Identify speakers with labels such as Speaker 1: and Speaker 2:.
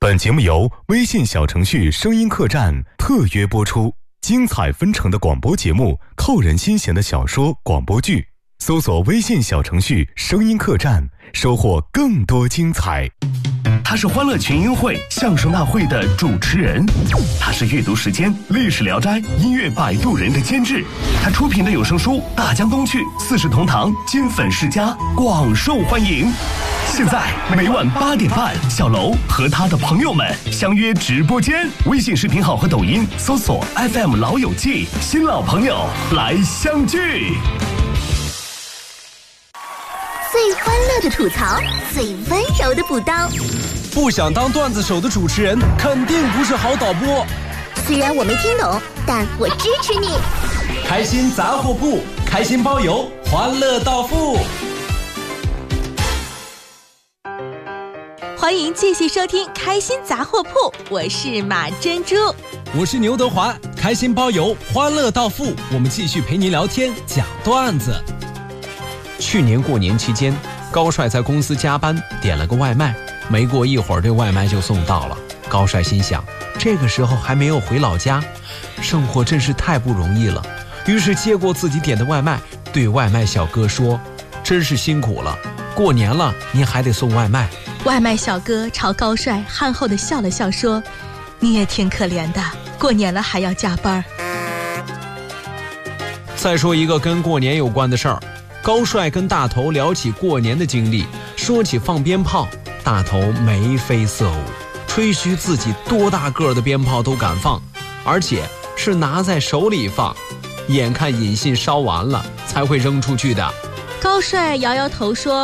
Speaker 1: 本节目由微信小程序声音客栈特约播出，精彩纷呈的广播节目，扣人心弦的小说广播剧，搜索微信小程序声音客栈，收获更多精彩。
Speaker 2: 他是欢乐群英会相声大会的主持人，他是阅读时间历史聊斋音乐摆渡人的监制，他出品的有声书《大江东去》四世同堂金粉世家广受欢迎。现在每晚8点半，小楼和他的朋友们相约直播间，微信视频号和抖音搜索 FM 老友记，新老朋友来相聚。
Speaker 3: 最欢乐的吐槽，最温柔的补刀。
Speaker 4: 不想当段子手的主持人，肯定不是好导播。
Speaker 3: 虽然我没听懂，但我支持你。
Speaker 4: 开心杂货铺，开心包邮，欢乐到付。
Speaker 5: 欢迎继续收听开心杂货铺，我是马珍珠，
Speaker 4: 我是牛德华。开心包邮，欢乐到付，我们继续陪您聊天讲段子。去年过年期间，高帅在公司加班，点了个外卖，没过一会儿这外卖就送到了。高帅心想，这个时候还没有回老家，生活真是太不容易了。于是接过自己点的外卖，对外卖小哥说，真是辛苦了，过年了您还得送外卖。
Speaker 5: 外卖小哥朝高帅憨厚地笑了笑说，你也挺可怜的，过年了还要加班。
Speaker 4: 再说一个跟过年有关的事儿，高帅跟大头聊起过年的经历，说起放鞭炮，大头眉飞色舞，吹嘘自己多大个的鞭炮都敢放，而且是拿在手里放，眼看引信烧完了才会扔出去的。
Speaker 5: 高帅摇摇头说，